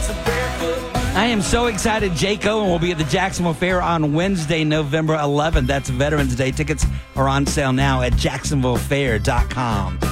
I am so excited. Jake Owen will be at the Jacksonville Fair on Wednesday, November 11th. That's Veterans Day. Tickets are on sale now at jacksonvillefair.com.